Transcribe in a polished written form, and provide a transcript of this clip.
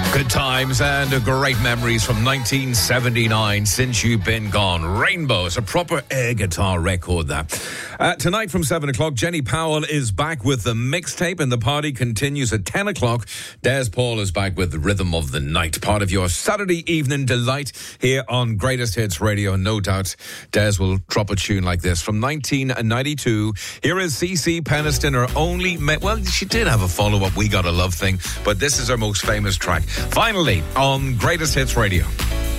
Good times and great memories from 1979, Since You've Been Gone. Rainbow. It's a proper air guitar record, that. Tonight from 7 o'clock, Jenny Powell is back with the mixtape, and the party continues at 10 o'clock. Des Paul is back with the Rhythm of the Night, part of your Saturday evening delight here on Greatest Hits Radio. And no doubt Des will drop a tune like this from 1992. Here is CeCe Peniston, her only... well, she did have a follow-up, We Got a Love Thing, but this is her most famous track. Finally, on Greatest Hits Radio.